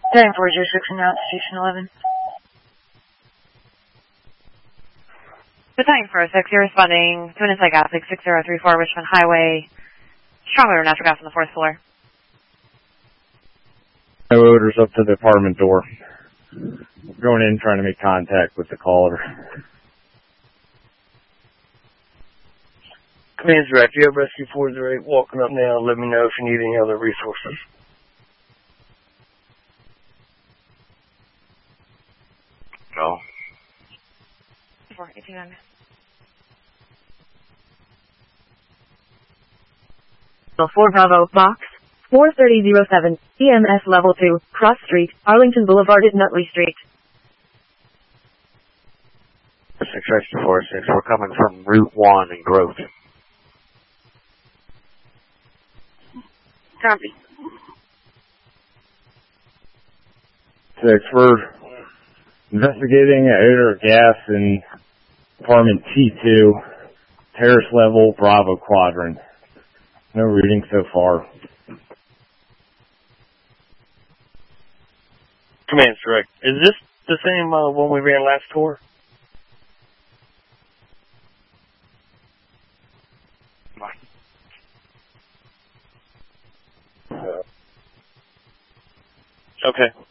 Heading 406 and out, Station 11. Battalion 406, you're responding to an inside gas leak 6034 Richmond Highway. Strong odor of natural gas on the 4th floor. No odors up to the apartment door. Going in, trying to make contact with the caller. Command Direct, you have Rescue 408 walking up now. Let me know if you need any other resources. No. 489. The 4 Bravo Box 43007 EMS Level 2 Cross Street, Arlington Boulevard at Nutley Street. 6 Rescue 406, we're coming from Route 1 in Grove. Copy. 6, we're investigating an odor of gas in apartment T2, terrace level, Bravo quadrant. No reading so far. Command Direct, is this the same one we ran last tour? Okay.